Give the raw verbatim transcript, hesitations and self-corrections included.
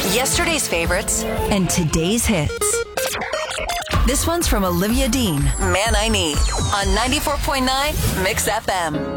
Yesterday's favorites and today's hits. This one's from Olivia Dean, Man I Need, on ninety-four point nine Mix F M.